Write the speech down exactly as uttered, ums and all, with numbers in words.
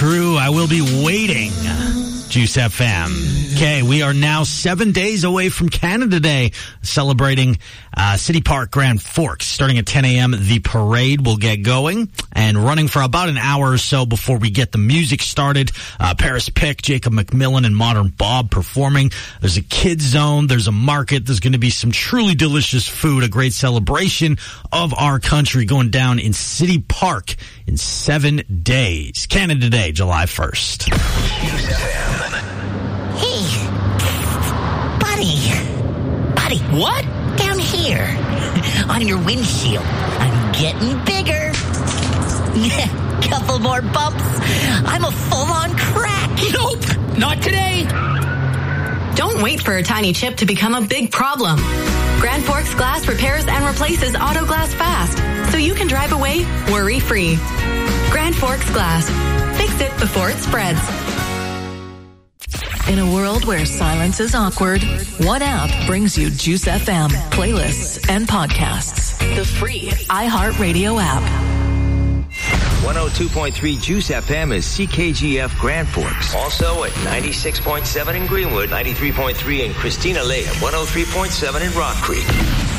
crew. I will be waiting. Juice F M. Okay, we are now seven days away from Canada Day, celebrating uh, City Park, Grand Forks. Starting at ten a.m., the parade will get going and running for about an hour or so before we get the music started. Uh, Paris Pick, Jacob McMillan, and Modern Bob performing. There's a kids zone. There's a market. There's going to be some truly delicious food, a great celebration of our country going down in City Park in seven days. Canada Day, July first. Hey, buddy. Buddy. What? Down here. On your windshield. I'm getting bigger. Couple more bumps. I'm a full-on crack. Nope, not today. Don't wait for a tiny chip to become a big problem. Grand Forks Glass repairs and replaces auto glass fast, so you can drive away worry-free. Grand Forks Glass. Fix it before it spreads. In a world where silence is awkward, one app brings you Juice F M, playlists, and podcasts. The free iHeartRadio app. one oh two point three Juice F M is C K G F Grand Forks. Also at ninety-six point seven in Greenwood, ninety-three point three in Christina Lake, one oh three point seven in Rock Creek.